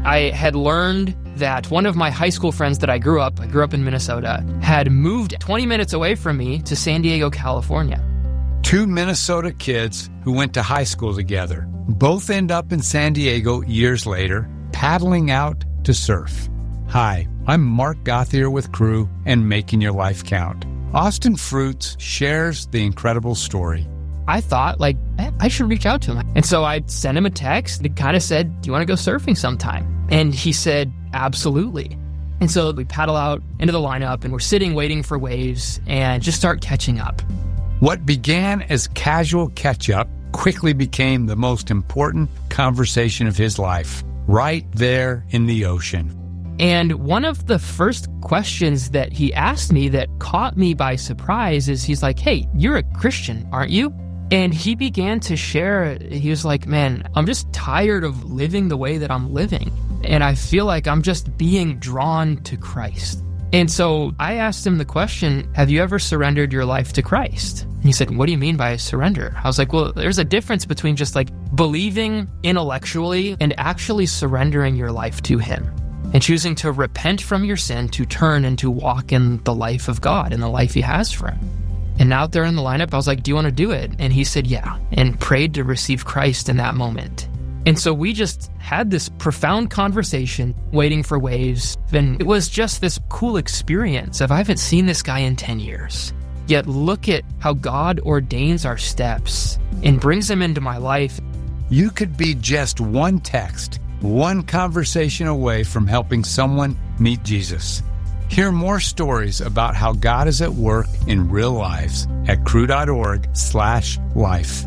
I had learned that one of my high school friends that I grew up in Minnesota, had moved 20 minutes away from me to San Diego, California. Two Minnesota kids who went to high school together both end up in San Diego years later, paddling out to surf. Hi, I'm Mark Gothier with Crew and Making Your Life Count. Austin Fruits shares the incredible story. I thought, I should reach out to him. And so I sent him a text that kind of said, do you want to go surfing sometime? And he said, absolutely. And so we paddle out into the lineup, and we're sitting waiting for waves and just start catching up. What began as casual catch-up quickly became the most important conversation of his life, right there in the ocean. And one of the first questions that he asked me that caught me by surprise is he's like, hey, you're a Christian, aren't you? And he began to share, he was like, man, I'm just tired of living the way that I'm living. And I feel like I'm just being drawn to Christ. And so I asked him the question, have you ever surrendered your life to Christ? And he said, what do you mean by surrender? I was like, well, there's a difference between just believing intellectually and actually surrendering your life to him and choosing to repent from your sin, to turn and to walk in the life of God and the life he has for him. And out there in the lineup, I was like, do you want to do it? And he said, yeah, and prayed to receive Christ in that moment. And so we just had this profound conversation waiting for waves. And it was just this cool experience of, I haven't seen this guy in 10 years. Yet look at how God ordains our steps and brings him into my life. You could be just one text, one conversation away from helping someone meet Jesus. Hear more stories about how God is at work in real lives at crew.org/life.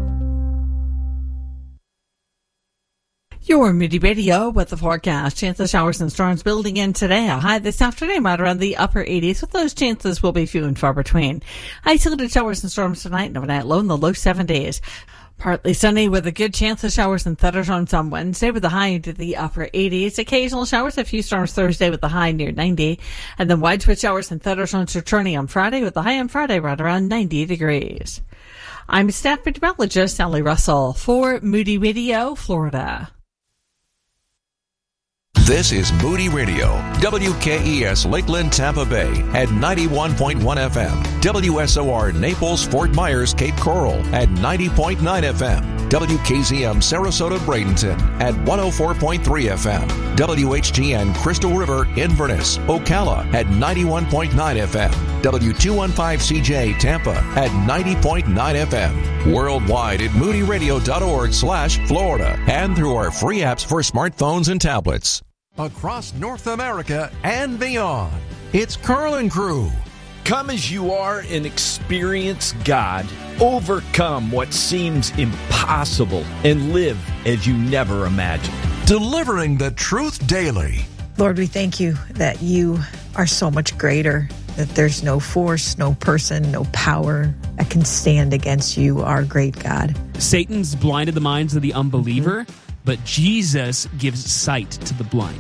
Your Moody Radio with the forecast. Chance of showers and storms building in today. A high this afternoon right around the upper 80s, with those chances will be few and far between. Isolated showers and storms tonight and overnight low in the low 70s. Partly sunny with a good chance of showers and thunderstorms on Wednesday with a high into the upper 80s. Occasional showers, a few storms Thursday with a high near 90. And then widespread showers and thunderstorms returning on Friday with the high on Friday right around 90 degrees. I'm staff meteorologist Sally Russell for Moody Radio, Florida. This is Moody Radio, WKES Lakeland, Tampa Bay at 91.1 FM, WSOR Naples, Fort Myers, Cape Coral at 90.9 FM, WKZM Sarasota, Bradenton at 104.3 FM, WHGN Crystal River, Inverness, Ocala at 91.9 FM, W215CJ Tampa at 90.9 FM, worldwide at moodyradio.org/Florida, and through our free apps for smartphones and tablets. Across North America and beyond, it's Carl and Crew. Come as you are and experience God. Overcome what seems impossible and live as you never imagined. Delivering the truth daily. Lord, we thank you that you are so much greater, that there's no force, no person, no power that can stand against you, our great God. Satan's blinded the minds of the unbeliever, but Jesus gives sight to the blind.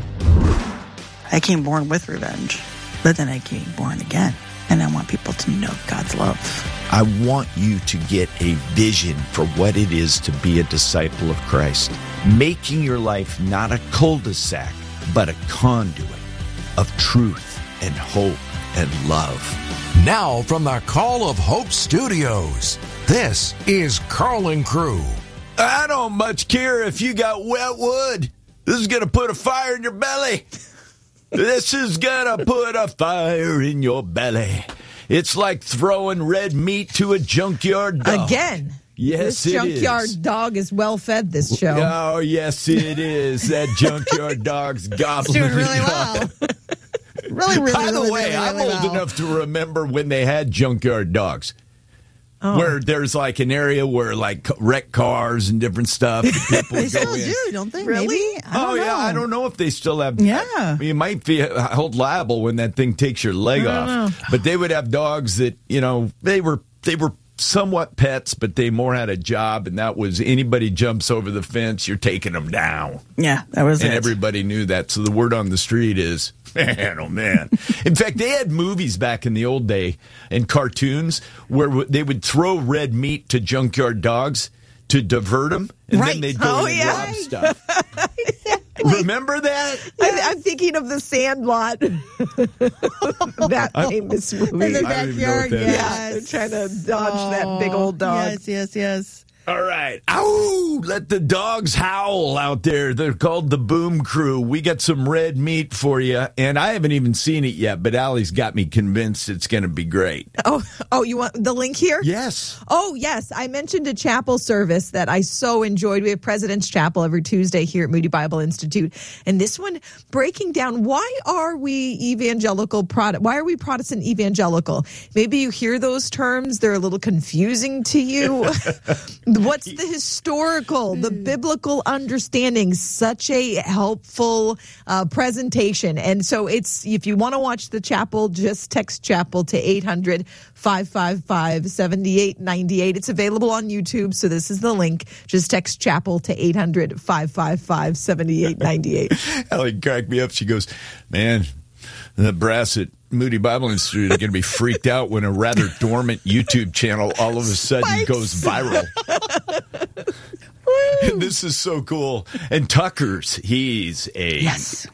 I came born with revenge, but then I came born again. And I want people to know God's love. I want you to get a vision for what it is to be a disciple of Christ. Making your life not a cul-de-sac, but a conduit of truth and hope and love. Now from the Call of Hope Studios, this is Carl and Crew. I don't much care if you got wet wood. This is going to put a fire in your belly. This is going to put a fire in your belly. It's like throwing red meat to a junkyard dog. Again. Yes, this it junkyard is. dog is well fed this show. Oh, yes, it is. That junkyard dog's gobbling. Doing really well. Really, By the way, really I'm well. old enough to remember when they had junkyard dogs. Oh. Where there's like an area where like wrecked cars and different stuff. People They would go still in. do, don't they? Really? Maybe? I don't know. Yeah, I don't know if they still have. Yeah. You might be held liable when that thing takes your leg off. know. But they would have dogs that, you know, they were somewhat pets, but they more had a job, and that was anybody jumps over the fence, you're taking them down. Yeah, that was And it. everybody knew that. So the word on the street is, man, oh man. In fact, they had movies back in the old day and cartoons where they would throw red meat to junkyard dogs to divert them, and then they'd go in and rob stuff. Remember that? I'm thinking of The Sandlot. That famous movie. In the I don't even know backyard, what that is. Yeah, they're trying to dodge that big old dog. Yes. All right. Ow! Let the dogs howl out there. They're called the Boom Crew. We got some red meat for you, and I haven't even seen it yet, but Allie's got me convinced it's going to be great. Oh, you want the link here? Yes. Oh, yes. I mentioned a chapel service that I so enjoyed. We have President's Chapel every Tuesday here at Moody Bible Institute. And this one breaking down, why are we evangelical? Why are we Protestant evangelical? Maybe you hear those terms. They're a little confusing to you. What's the historical, the biblical understanding? Such a helpful presentation. And so if you want to watch the chapel, just text chapel to 800-555-7898. It's available on YouTube. So this is the link. Just text chapel to 800-555-7898. Allie cracked me up. She goes, man, the brass at Moody Bible Institute are going to be freaked out when a rather dormant YouTube channel all of a sudden goes viral. And this is so cool. And Tucker's, he's a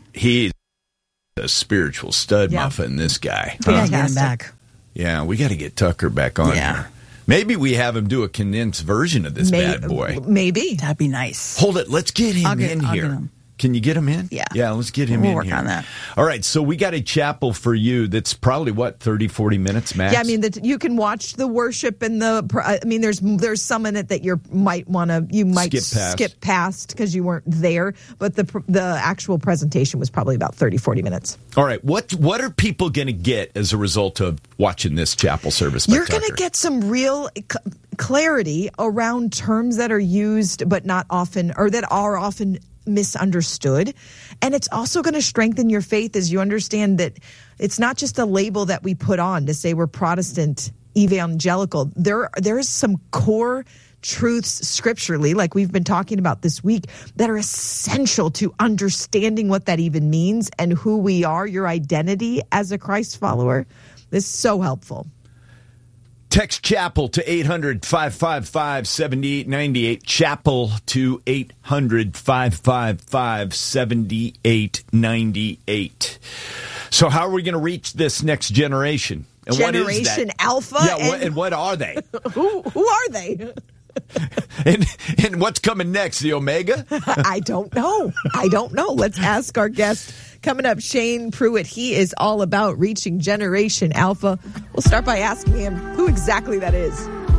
spiritual stud muffin, this guy. Yeah, get him back. Yeah, we got to get Tucker back on here. Maybe we have him do a condensed version of this bad boy. Maybe. That'd be nice. Hold it. Let's get him I'll in get here. him. Can you get him in? Yeah. Yeah, let's get him in We'll here. work on that. All right, so we got a chapel for you that's probably, 30, 40 minutes max? Yeah, I mean, you can watch the worship and there's some in it that you might skip past because you weren't there, but the actual presentation was probably about 30, 40 minutes. All right, what are people going to get as a result of watching this chapel service by You're going Tucker? to get some real clarity around terms that are used but not often, or that are often misunderstood. And it's also going to strengthen your faith as you understand that it's not just a label that we put on to say we're Protestant evangelical. There is some core truths scripturally, like we've been talking about this week, that are essential to understanding what that even means and who we are, your identity as a Christ follower. This is so helpful. Text chapel to 800-555-7898. Chapel to 800-555-7898. So how are we going to reach this next generation? And Generation what is that? Alpha? Yeah, and what are they? Who are they? and what's coming next? The Omega? I don't know. Let's ask our guest. Coming up, Shane Pruitt. He is all about reaching Generation Alpha. We'll start by asking him who exactly that is.